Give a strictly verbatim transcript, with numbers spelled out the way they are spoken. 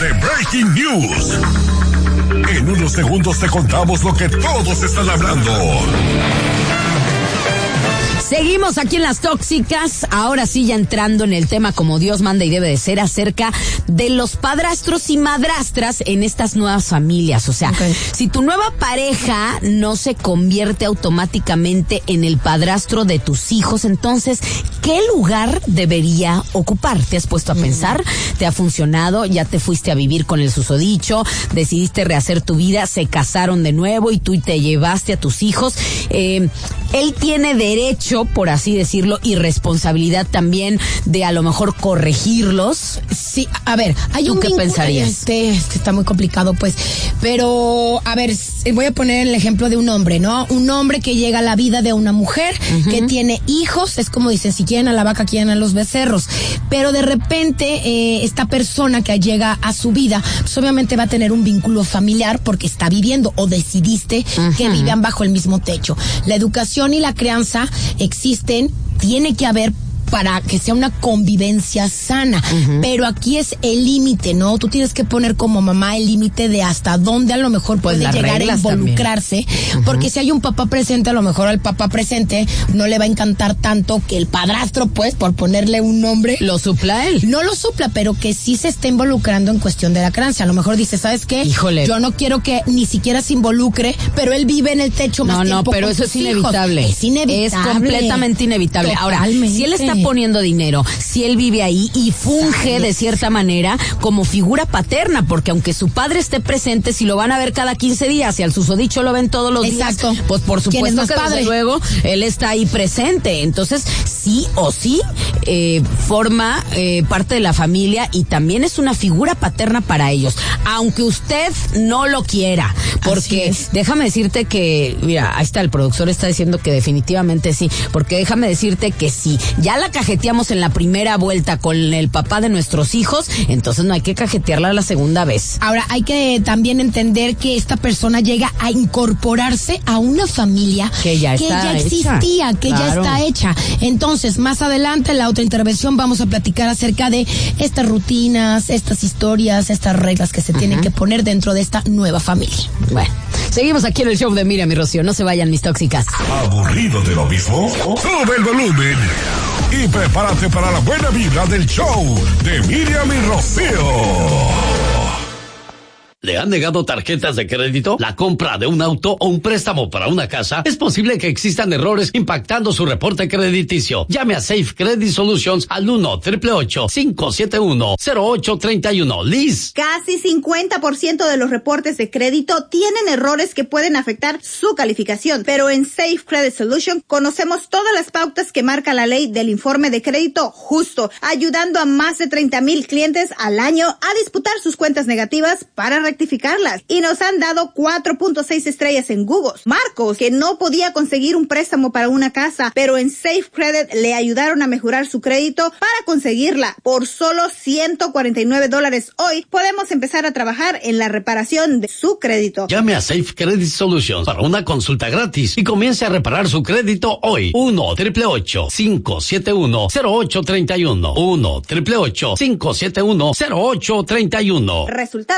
de Breaking News. En unos segundos te contamos lo que todos están hablando. Seguimos aquí en Las Tóxicas, ahora sí ya entrando en el tema como Dios manda y debe de ser, acerca de los padrastros y madrastras en estas nuevas familias. O sea, okay, si tu nueva pareja no se convierte automáticamente en el padrastro de tus hijos, entonces, ¿qué lugar debería ocupar? ¿Te has puesto a pensar? ¿Te ha funcionado? ¿Ya te fuiste a vivir con el susodicho? ¿Decidiste rehacer tu vida? ¿Se casaron de nuevo y tú te llevaste a tus hijos? Eh, él tiene derecho, por así decirlo, y responsabilidad también de a lo mejor corregirlos. Sí, a ver, hay un ¿Tú qué vínculo, pensarías? Este, este está muy complicado, pues, pero, a ver, voy a poner el ejemplo de un hombre, ¿no? Un hombre que llega a la vida de una mujer, uh-huh, que tiene hijos, es como dicen, si quieren a la vaca, quieren a los becerros, pero de repente, eh, esta persona que llega a su vida, pues obviamente va a tener un vínculo familiar porque está viviendo, o decidiste, uh-huh, que vivan bajo el mismo techo. La educación y la crianza existen, tiene que haber para que sea una convivencia sana, uh-huh, pero aquí es el límite, ¿no? Tú tienes que poner como mamá el límite de hasta dónde a lo mejor puede pues llegar a involucrarse, uh-huh, porque si hay un papá presente, a lo mejor al papá presente no le va a encantar tanto que el padrastro, pues, por ponerle un nombre, lo supla él. No lo supla, pero que sí se esté involucrando en cuestión de la crianza. A lo mejor dice, ¿sabes qué? Híjole. Yo no quiero que ni siquiera se involucre, pero él vive en el techo más no, tiempo. No, no, pero eso es inevitable. Hijos. Es inevitable. Es completamente inevitable. Totalmente. Ahora, si él está poniendo dinero, si él vive ahí y funge de cierta manera como figura paterna, porque aunque su padre esté presente, si lo van a ver cada quince días y al susodicho lo ven todos los Exacto. días, pues por supuesto que padre? desde luego él está ahí presente. Entonces, sí o sí, eh, forma eh, parte de la familia y también es una figura paterna para ellos, aunque usted no lo quiera, porque déjame decirte que, mira, ahí está, el productor está diciendo que definitivamente sí, porque déjame decirte que si ya la cajeteamos en la primera vuelta con el papá de nuestros hijos, entonces no hay que cajetearla la segunda vez. Ahora, hay que también entender que esta persona llega a incorporarse a una familia que ya, que está ya existía, hecha. que Claro. ya está hecha. Entonces, más adelante, en la otra intervención, vamos a platicar acerca de estas rutinas, estas historias, estas reglas que se uh-huh. tienen que poner dentro de esta nueva familia. Bueno, seguimos aquí en el show de Miriam y Rocío. No se vayan, mis tóxicas. ¿Aburrido de lo mismo? Sube el volumen y prepárate para la buena vibra del show de Miriam y Rocío. ¿Le han negado tarjetas de crédito? ¿La compra de un auto o un préstamo para una casa? Es posible que existan errores impactando su reporte crediticio. Llame a Safe Credit Solutions al uno, ocho ocho ocho, cinco siete uno, cero ocho tres uno. Liz. Casi cincuenta por ciento de los reportes de crédito tienen errores que pueden afectar su calificación, pero en Safe Credit Solutions conocemos todas las pautas que marca la ley del informe de crédito justo, ayudando a más de treinta mil clientes al año a disputar sus cuentas negativas para rectificarlas. Y nos han dado cuatro punto seis estrellas en Google. Marcos, que no podía conseguir un préstamo para una casa, pero en Safe Credit le ayudaron a mejorar su crédito para conseguirla. Por solo ciento cuarenta y nueve dólares hoy, podemos empezar a trabajar en la reparación de su crédito. Llame a Safe Credit Solutions para una consulta gratis y comience a reparar su crédito hoy. uno, ocho ocho ocho, cinco siete uno, cero ocho tres uno. uno, ocho ocho ocho, cinco siete uno, cero ocho tres uno. Resultado.